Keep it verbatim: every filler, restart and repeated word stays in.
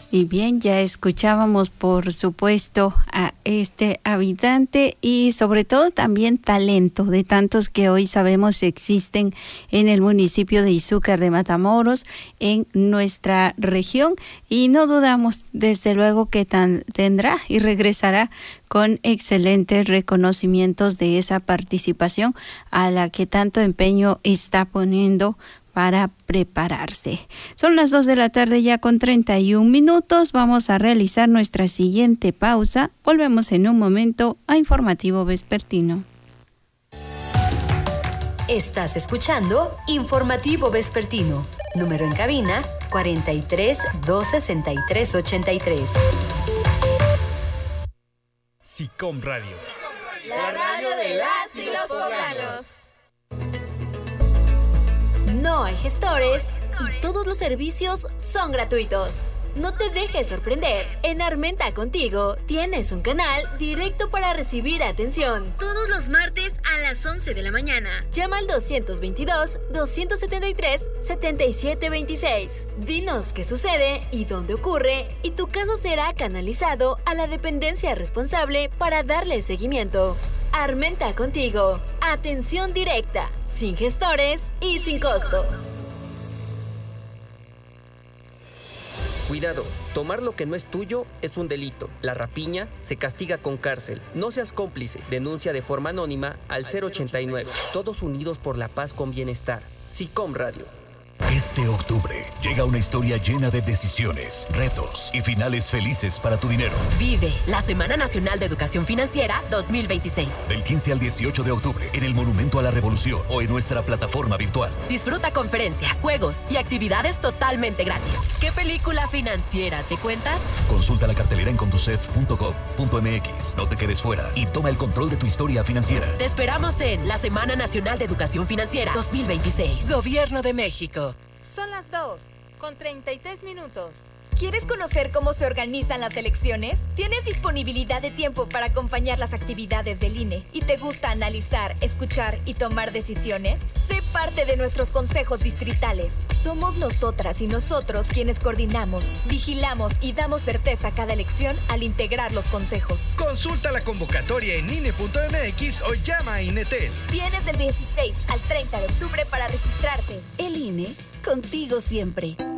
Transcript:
Y bien, ya escuchábamos por supuesto a este habitante y sobre todo también talento de tantos que hoy sabemos existen en el municipio de Izúcar de Matamoros, en nuestra región, y no dudamos desde luego que tan, tendrá y regresará con excelentes reconocimientos de esa participación a la que tanto empeño está poniendo para prepararse. Son las dos de la tarde ya con treinta y un minutos. Vamos a realizar nuestra siguiente pausa. Volvemos en un momento a Informativo Vespertino. Estás escuchando Informativo Vespertino. Número en cabina cuarenta y tres, dos sesenta y tres, ochenta y tres. SICOM Radio. La radio de las y los poblanos. No hay gestores y todos los servicios son gratuitos. No te dejes sorprender. En Armenta Contigo tienes un canal directo para recibir atención todos los martes a las once de la mañana. Llama al doscientos veintidós, doscientos setenta y tres, setenta y siete veintiséis. Dinos qué sucede y dónde ocurre y tu caso será canalizado a la dependencia responsable para darle seguimiento. Armenta Contigo. Atención directa, sin gestores y sin costo. Cuidado, tomar lo que no es tuyo es un delito. La rapiña se castiga con cárcel. No seas cómplice. Denuncia de forma anónima al cero ochenta y nueve. Todos unidos por la paz con bienestar. SICOM Radio. Este octubre llega una historia llena de decisiones, retos y finales felices para tu dinero. Vive la Semana Nacional de Educación Financiera dos mil veintiséis. Del quince al dieciocho de octubre en el Monumento a la Revolución o en nuestra plataforma virtual. Disfruta conferencias, juegos y actividades totalmente gratis. ¿Qué película financiera te cuentas? Consulta la cartelera en conducef punto gov punto m x. No te quedes fuera y toma el control de tu historia financiera. Te esperamos en la Semana Nacional de Educación Financiera dos mil veintiséis. Gobierno de México. Son las dos, con treinta y tres minutos. ¿Quieres conocer cómo se organizan las elecciones? ¿Tienes disponibilidad de tiempo para acompañar las actividades del I N E? ¿Y te gusta analizar, escuchar y tomar decisiones? Sé parte de nuestros consejos distritales. Somos nosotras y nosotros quienes coordinamos, vigilamos y damos certeza a cada elección al integrar los consejos. Consulta la convocatoria en I N E punto m x o llama a INETEL. Tienes del dieciséis al treinta de octubre para registrarte. El I N E, contigo siempre.